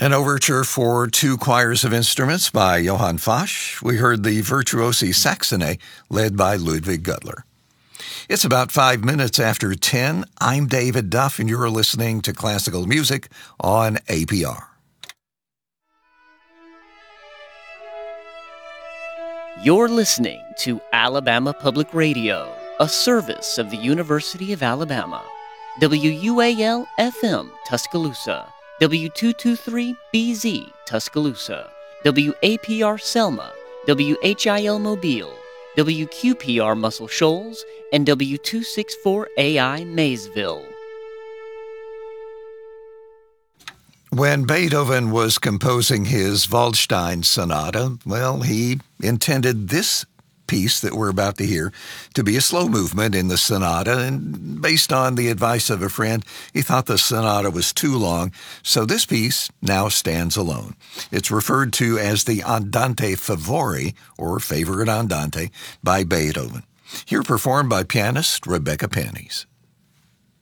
An overture for two choirs of instruments by Johann Fasch. We heard the Virtuosi Saxonae, led by Ludwig Gudler. It's about 5 minutes after 10. I'm David Duff, and you're listening to Classical Music on APR. You're listening to Alabama Public Radio, a service of the University of Alabama. WUAL-FM, Tuscaloosa. W223BZ, Tuscaloosa, WAPR Selma, WHIL Mobile, WQPR Muscle Shoals, and W264AI Maysville. When Beethoven was composing his Waldstein Sonata, he intended this piece that we're about to hear to be a slow movement in the sonata, and based on the advice of a friend, he thought the sonata was too long, so this piece now stands alone. It's referred to as the Andante Favori, or Favorite Andante, by Beethoven. Here performed by pianist Rebecca Pennies.